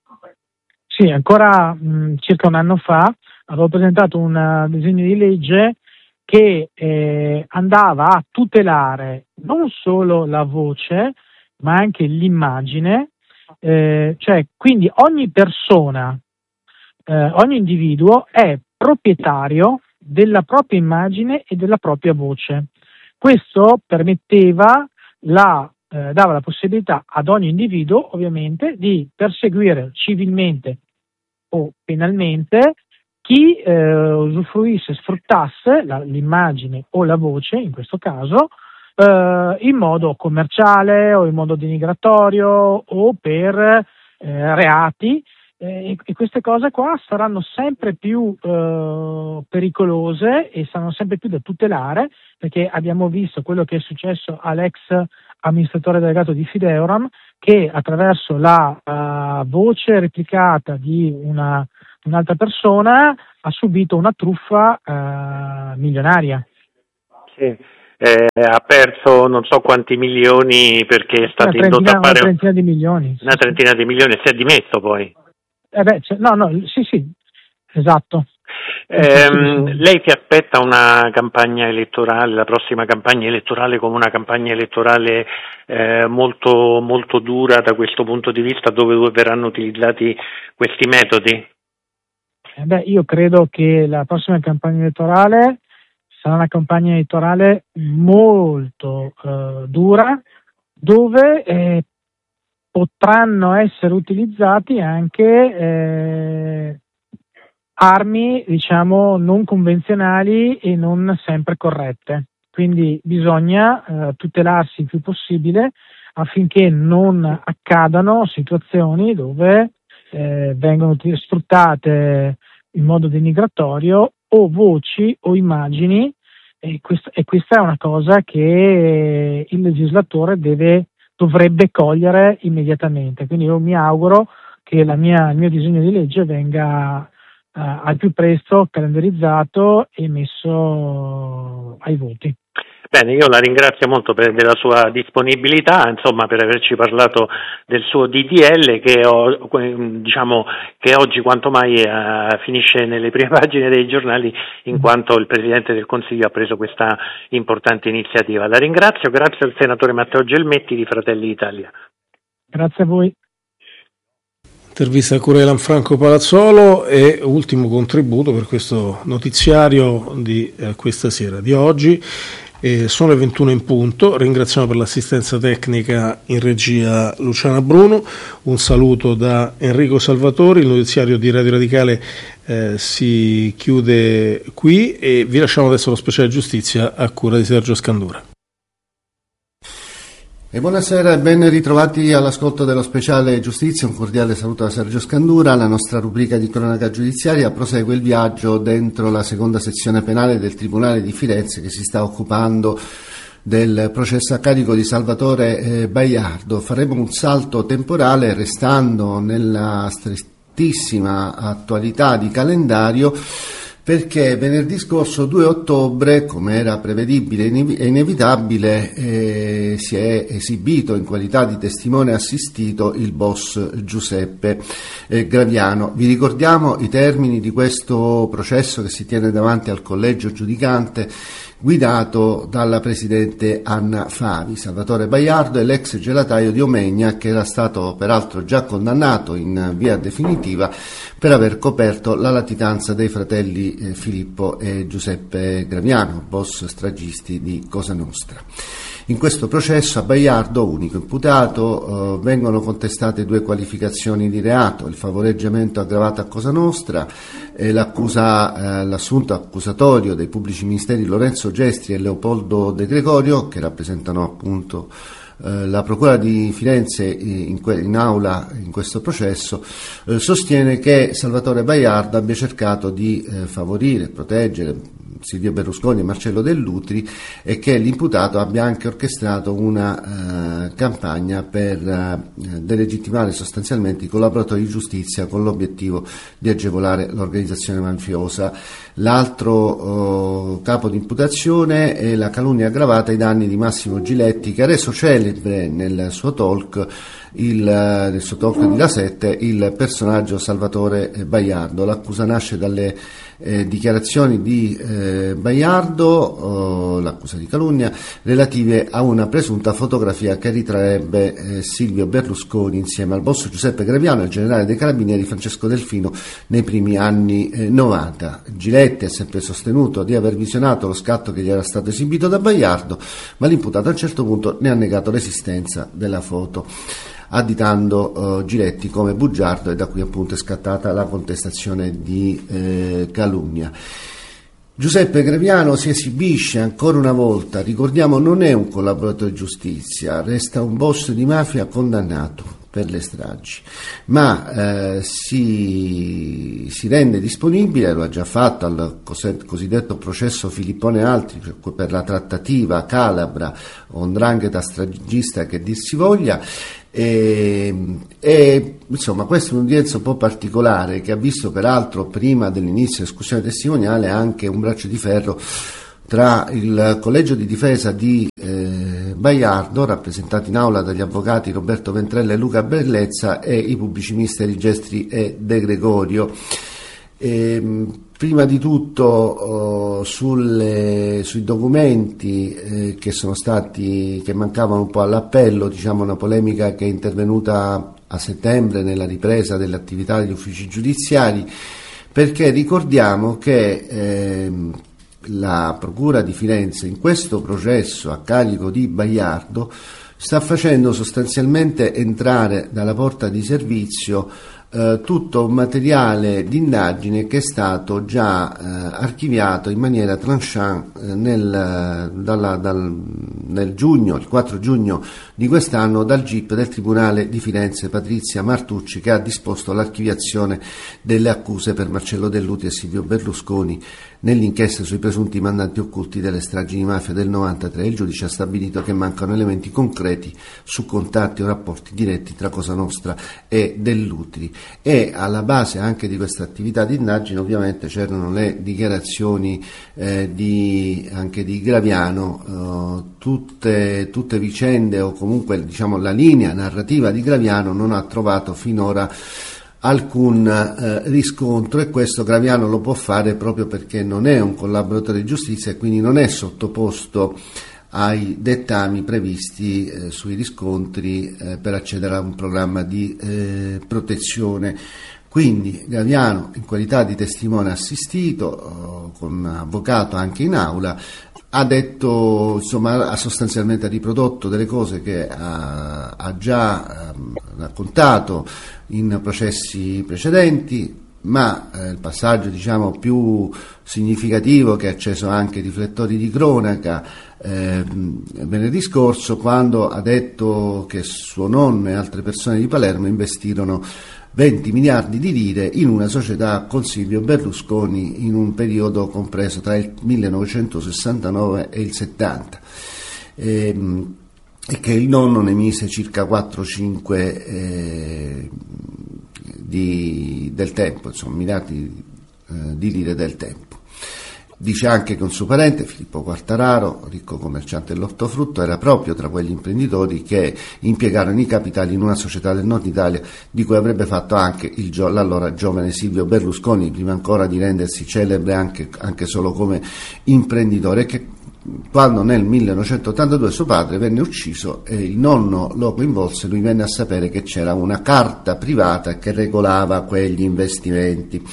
Sì, ancora mh, circa un anno fa avevo presentato un uh, disegno di legge che eh, andava a tutelare non solo la voce ma anche l'immagine, eh, cioè quindi ogni persona Eh, ogni individuo è proprietario della propria immagine e della propria voce. Questo permetteva la, eh, dava la possibilità ad ogni individuo ovviamente di perseguire civilmente o penalmente chi eh, usufruisse, sfruttasse la, l'immagine o la voce, in questo caso, eh, in modo commerciale o in modo denigratorio o per eh, reati e, e queste cose qua saranno sempre più eh, pericolose e saranno sempre più da tutelare, perché abbiamo visto quello che è successo all'ex amministratore delegato di Fideuram, che attraverso la uh, voce replicata di una, un'altra persona ha subito una truffa uh, milionaria. Sì. Eh, ha perso non so quanti milioni perché è stato indotto a fare una trentina di milioni. Una trentina di milioni, si è dimesso poi. Eh beh, cioè, no, no, sì, sì, esatto. Eh, lei si aspetta una campagna elettorale, la prossima campagna elettorale come una campagna elettorale eh, molto, molto dura da questo punto di vista, dove verranno utilizzati questi metodi? Eh beh, io credo che la prossima campagna elettorale sarà una campagna elettorale molto eh, dura, dove eh, potranno essere utilizzati anche eh, armi, diciamo, non convenzionali e non sempre corrette. Quindi bisogna eh, tutelarsi il più possibile affinché non accadano situazioni dove eh, vengono sfruttate in modo denigratorio o voci o immagini, e, quest- e questa è una cosa che il legislatore deve, dovrebbe cogliere immediatamente. Quindi io mi auguro che la mia, il mio disegno di legge venga uh, al più presto calendarizzato e messo ai voti. Bene, io la ringrazio molto per della sua disponibilità, insomma, per averci parlato del suo D D L che, ho, diciamo, che oggi quanto mai eh, finisce nelle prime pagine dei giornali, in quanto il Presidente del Consiglio ha preso questa importante iniziativa. La ringrazio, grazie al senatore Matteo Gelmetti di Fratelli d'Italia. Grazie a voi. Intervista a cura di Lanfranco Palazzolo e ultimo contributo per questo notiziario di eh, questa sera, di oggi. E sono le ventuno in punto, ringraziamo per l'assistenza tecnica in regia Luciana Bruno, un saluto da Enrico Salvatori, il notiziario di Radio Radicale eh, si chiude qui e vi lasciamo adesso lo speciale giustizia a cura di Sergio Scandura. E buonasera e ben ritrovati all'ascolto dello speciale giustizia, un cordiale saluto da Sergio Scandura. La nostra rubrica di cronaca giudiziaria prosegue il viaggio dentro la seconda sezione penale del Tribunale di Firenze che si sta occupando del processo a carico di Salvatore eh, Baiardo. Faremo un salto temporale restando nella strettissima attualità di calendario, perché venerdì scorso due ottobre, come era prevedibile e inevitabile, eh, si è esibito in qualità di testimone assistito il boss Giuseppe eh, Graviano. Vi ricordiamo i termini di questo processo che si tiene davanti al collegio giudicante guidato dalla presidente Anna Favi. Salvatore Baiardo è l'ex gelataio di Omegna, che era stato peraltro già condannato in via definitiva per aver coperto la latitanza dei fratelli eh, Filippo e Giuseppe Graviano, boss stragisti di Cosa Nostra. In questo processo a Baiardo, unico imputato, eh, vengono contestate due qualificazioni di reato: il favoreggiamento aggravato a Cosa Nostra e l'accusa, eh, l'assunto accusatorio dei pubblici ministeri Lorenzo Gestri e Leopoldo De Gregorio, che rappresentano appunto eh, la Procura di Firenze in, que- in aula in questo processo. Eh, sostiene che Salvatore Baiardo abbia cercato di eh, favorire, proteggere Silvio Berlusconi e Marcello Dell'Utri e che l'imputato abbia anche orchestrato una eh, campagna per eh, delegittimare sostanzialmente i collaboratori di giustizia con l'obiettivo di agevolare l'organizzazione mafiosa. L'altro eh, capo di imputazione è la calunnia aggravata ai danni di Massimo Giletti, che ha reso celebre nel suo talk il, nel suo talk di La Sette il personaggio Salvatore Baiardo. L'accusa nasce dalle eh, dichiarazioni di eh, Baiardo, oh, l'accusa di calunnia, relative a una presunta fotografia che ritraerebbe eh, Silvio Berlusconi insieme al boss Giuseppe Graviano e al generale dei Carabinieri Francesco Delfino nei primi anni eh, novanta. Giletti ha sempre sostenuto di aver visionato lo scatto che gli era stato esibito da Baiardo, ma l'imputato a un certo punto ne ha negato l'esistenza della foto, additando uh, Giletti come bugiardo, e da qui appunto è scattata la contestazione di eh, calunnia. Giuseppe Graviano si esibisce ancora una volta, ricordiamo non è un collaboratore di giustizia, resta un boss di mafia condannato. per le stragi, ma eh, si, si rende disponibile, lo ha già fatto al cosiddetto processo Filippone e altri, cioè per la trattativa calabra o 'ndrangheta stragista che dir si voglia. E, e insomma questa è un'udienza un po' particolare che ha visto peraltro prima dell'inizio dell'escussione testimoniale anche un braccio di ferro tra il collegio di difesa di eh, Baiardo, rappresentato in aula dagli avvocati Roberto Ventrella e Luca Bellezza, e i pubblici ministeri Gestri e De Gregorio. E, prima di tutto oh, sulle, sui documenti eh, che sono stati, che mancavano un po' all'appello, diciamo una polemica che è intervenuta a settembre nella ripresa delle attività degli uffici giudiziari, perché ricordiamo che eh, la Procura di Firenze in questo processo a carico di Baiardo sta facendo sostanzialmente entrare dalla porta di servizio eh, tutto un materiale di indagine che è stato già eh, archiviato in maniera tranchant eh, nel, dalla, dal, nel giugno, il quattro giugno di quest'anno, dal G I P del Tribunale di Firenze Patrizia Martucci, che ha disposto l'archiviazione delle accuse per Marcello Delluti e Silvio Berlusconi nell'inchiesta sui presunti mandanti occulti delle stragi di mafia del novantatré. Il giudice ha stabilito che mancano elementi concreti su contatti o rapporti diretti tra Cosa Nostra e Dell'Utri, e alla base anche di questa attività di indagine ovviamente c'erano le dichiarazioni eh, di, anche di Graviano, eh, tutte, tutte vicende, o comunque diciamo la linea narrativa di Graviano non ha trovato finora alcun eh, riscontro, e questo Graviano lo può fare proprio perché non è un collaboratore di giustizia e quindi non è sottoposto ai dettami previsti eh, sui riscontri eh, per accedere a un programma di eh, protezione. Quindi Graviano, in qualità di testimone assistito, eh, con avvocato anche in aula, ha detto, insomma, ha sostanzialmente riprodotto delle cose che ha, ha già eh, raccontato in processi precedenti, ma eh, il passaggio diciamo più significativo, che ha acceso anche i riflettori di cronaca eh, venerdì scorso, quando ha detto che suo nonno e altre persone di Palermo investirono venti miliardi di lire in una società con Silvio Berlusconi in un periodo compreso tra il millenovecentosessantanove e il settanta, e, e che il nonno ne mise circa quattro cinque eh, di, del tempo, insomma miliardi eh, di lire del tempo. Dice anche che un suo parente, Filippo Quartararo, ricco commerciante dell'ortofrutto, era proprio tra quegli imprenditori che impiegarono i capitali in una società del nord Italia di cui avrebbe fatto anche il gio- l'allora giovane Silvio Berlusconi, prima ancora di rendersi celebre anche, anche solo come imprenditore, che quando nel millenovecentottantadue suo padre venne ucciso e il nonno lo coinvolse, lui venne a sapere che c'era una carta privata che regolava quegli investimenti.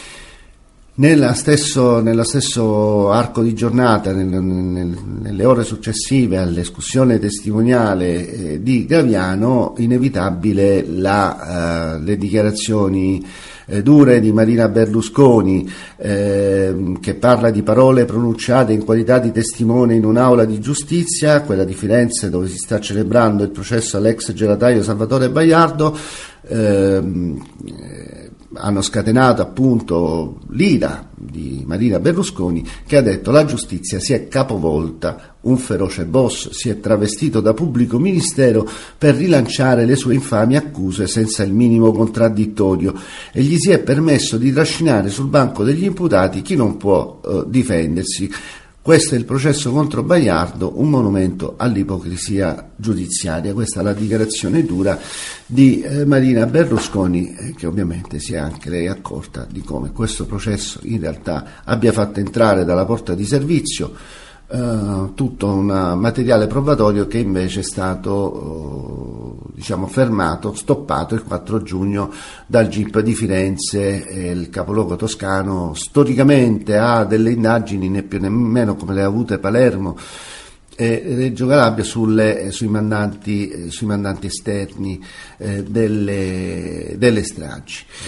Nella stesso, nello stesso arco di giornata, nel, nel, nelle ore successive all'escussione testimoniale eh, di Graviano, inevitabile la, uh, le dichiarazioni eh, dure di Marina Berlusconi, eh, che parla di parole pronunciate in qualità di testimone in un'aula di giustizia, quella di Firenze, dove si sta celebrando il processo all'ex gelataio Salvatore Baiardo. Eh, hanno scatenato appunto l'ira di Marina Berlusconi, che ha detto: la giustizia si è capovolta, un feroce boss si è travestito da pubblico ministero per rilanciare le sue infami accuse senza il minimo contraddittorio, e gli si è permesso di trascinare sul banco degli imputati chi non può eh, difendersi. Questo è il processo contro Baiardo, un monumento all'ipocrisia giudiziaria. Questa è la dichiarazione dura di eh, Marina Berlusconi, eh, che ovviamente si è anche lei accorta di come questo processo in realtà abbia fatto entrare dalla porta di servizio eh, tutto un materiale probatorio che invece è stato eh, diciamo fermato, stoppato il quattro giugno dal G I P di Firenze. Eh, il capoluogo toscano storicamente ha delle indagini né più né meno come le ha avute Palermo e Reggio Calabria sulle, sui, mandanti, sui mandanti esterni eh, delle, delle stragi.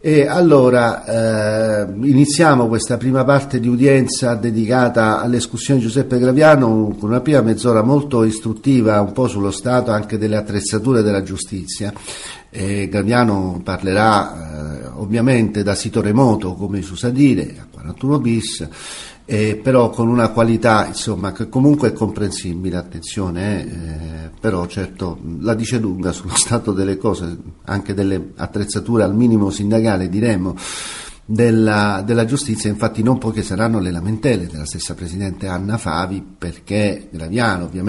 E allora eh, iniziamo questa prima parte di udienza dedicata all'escussione di Giuseppe Graviano con una prima mezz'ora molto istruttiva, un po' sullo stato anche delle attrezzature della giustizia. E Graviano parlerà eh, ovviamente da sito remoto, come si usa dire, a quarantuno bis, eh, però con una qualità insomma che comunque è comprensibile, attenzione, eh, però certo la dice lunga sullo stato delle cose, anche delle attrezzature al minimo sindacale, diremmo, della, della giustizia. Infatti non poche saranno le lamentele della stessa Presidente Anna Favi, perché Graviano ovviamente